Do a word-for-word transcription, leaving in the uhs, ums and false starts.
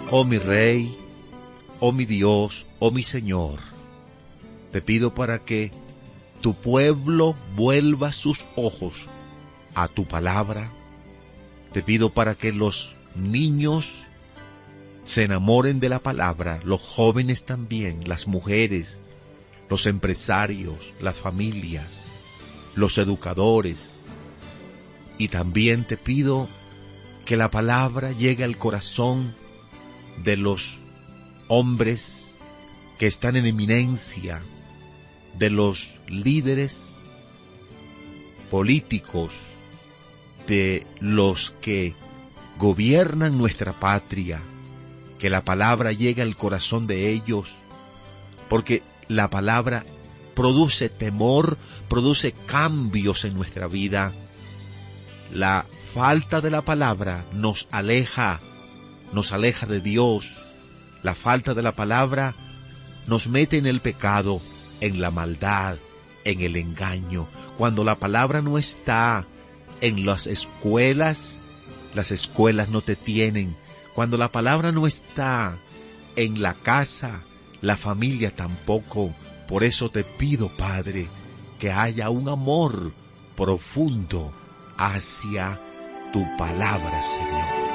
Oh mi Rey, oh mi Dios, oh mi Señor, te pido para que tu pueblo vuelva sus ojos a tu palabra. Te pido para que los niños se enamoren de la palabra, los jóvenes también, las mujeres, los empresarios, las familias, los educadores. Y también te pido que la palabra llegue al corazón de los hombres que están en eminencia, de los líderes políticos, de los que gobiernan nuestra patria, que la palabra llegue al corazón de ellos, porque la palabra produce temor, produce cambios en nuestra vida. La falta de la palabra nos aleja, nos aleja de Dios. La falta de la palabra nos mete en el pecado, en la maldad, en el engaño. Cuando la palabra no está en las escuelas, las escuelas no te tienen. Cuando la palabra no está en la casa, la familia tampoco. Por eso te pido, Padre, que haya un amor profundo hacia tu palabra, Señor.